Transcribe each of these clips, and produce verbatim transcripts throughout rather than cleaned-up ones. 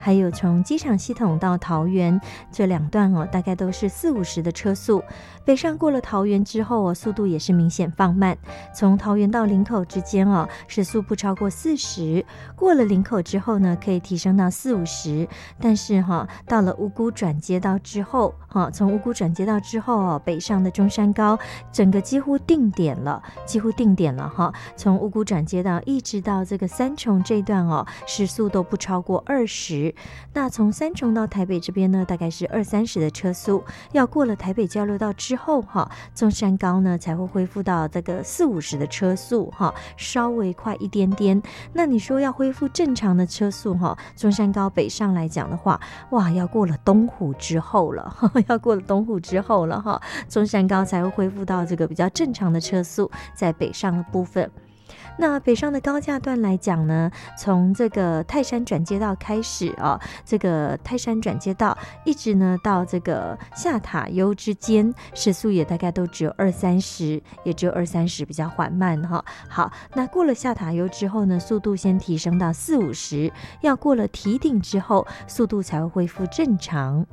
还有从机场系统到桃园这两段哦，大概都是四五十的车速。北上过了桃园之后哦，速度也是明显放慢。从桃园到林口之间哦，时速不超过四十。过了林口之后呢，可以提升到四五十。但是哈、哦，到了五股转接道之后，哈、哦，从五股转接道之后哦，北上的中山高整个几乎定点了，几乎定点了哈、哦。从五股转接道一直到这个三重这一段哦，时速都不超过二十。那从三重到台北这边呢，大概是二三十的车速。要过了台北交流道之后哈，中山高呢才会恢复到这个四五十的车速哈，稍微快一点点。那你说要恢复正常的车速哈，中山高北上来讲的话，哇，要过了东湖之后了，呵呵要过了东湖之后了哈，中山高才会恢复到这个比较正常的车速，在北上的部分。那北上的高架段来讲呢，从这个泰山转接道开始啊，这个泰山转接道一直呢到这个下塔悠之间，时速也大概都只有二三十，也只有二三十，比较缓慢哈。好，那过了下塔悠之后呢，速度先提升到四五十，要过了堤顶之后，速度才会恢复正常。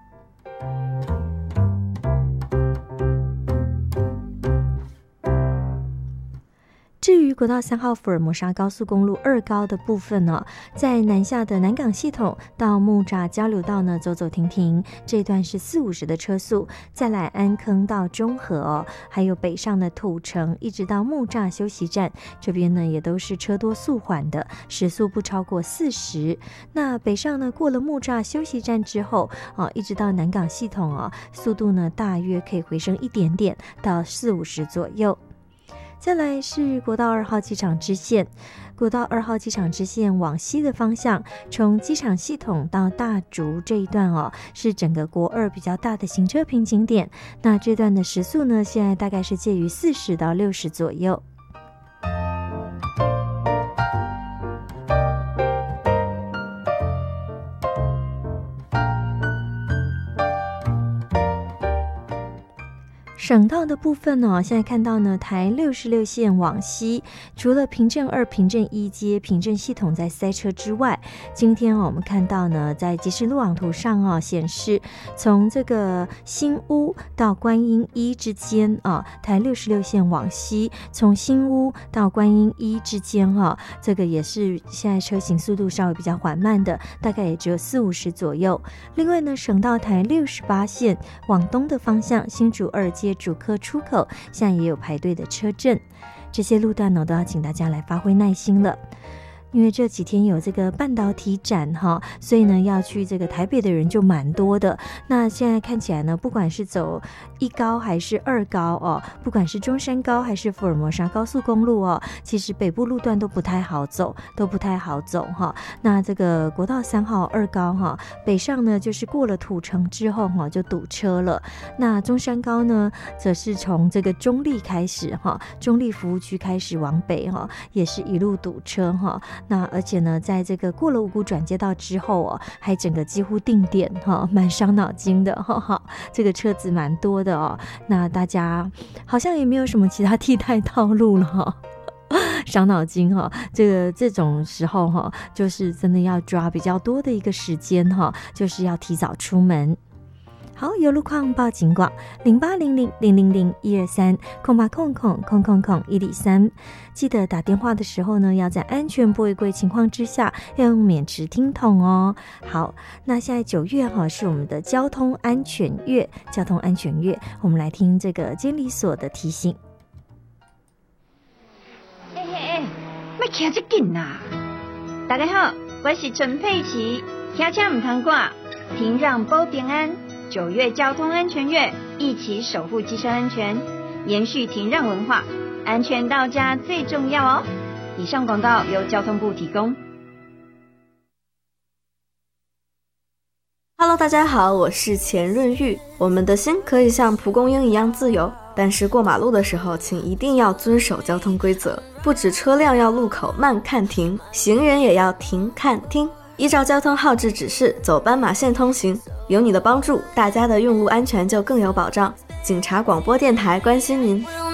至于国道三号福尔摩沙高速公路二高的部分呢、哦，在南下的南港系统到木栅交流道呢走走停停，这段是四五十的车速，再来安坑到中和哦，还有北上的土城一直到木栅休息站这边呢也都是车多速缓的，时速不超过四十。那北上呢过了木栅休息站之后哦，一直到南港系统哦，速度呢大约可以回升一点点到四五十左右。再来是国道二号机场支线，国道二号机场支线往西的方向，从机场系统到大竹这一段哦，是整个国二比较大的行车瓶颈点。那这段的时速呢，现在大概是介于四十到六十左右。省道的部分呢、哦，现在看到呢，台六十六线往西，除了平镇二、平镇一街、平镇系统在塞车之外，今天、哦、我们看到呢，在即时路网图上啊、哦，显示从这个新屋到观音一之间啊，台六十六线往西，从新屋到观音一之间哈、啊，这个也是现在车行速度稍微比较缓慢的，大概也只有四五十左右。另外呢，省道台六十八线往东的方向，新竹二街竹科出口现在也有排队的车阵，这些路段呢都要请大家来发挥耐心了。因为这几天有这个半导体展哈，所以呢要去这个台北的人就蛮多的。那现在看起来呢，不管是走一高还是二高哦，不管是中山高还是福尔摩沙高速公路哦，其实北部路段都不太好走，都不太好走哈。那这个国道三号二高哈，北上呢就是过了土城之后哈就堵车了。那中山高呢，则是从这个中立开始哈，中立服务区开始往北哈，也是一路堵车哈。那而且呢，在这个过了五股转接道之后哦，还整个几乎定点哈，蛮伤脑筋的哈哈，这个车子蛮多的哦。那大家好像也没有什么其他替代道路了哈。伤脑筋哈，这个这种时候哈，就是真的要抓比较多的一个时间哈，就是要提早出门。好，有路况报警广零八零零零零零一二三空八空空空空空一里三，记得打电话的时候呢，要在安全不违规情况之下，要用免持听筒哦。好，那现在九月哈是我们的交通安全月，交通安全月，我们来听这个监理所的提醒。 哎哎哎，别骑这紧啦！大家好，我是陈佩琪，骑车唔通挂，停让保平安。九月交通安全月，一起守护机车安全，延续停让文化，安全到家最重要哦。以上广告由交通部提供。 Hello， 大家好，我是钱润玉。我们的心可以像蒲公英一样自由，但是过马路的时候，请一定要遵守交通规则。不止车辆要路口慢看停，行人也要停看听，依照交通号志指示走斑马线通行。有你的帮助，大家的用路安全就更有保障。警察广播电台关心您。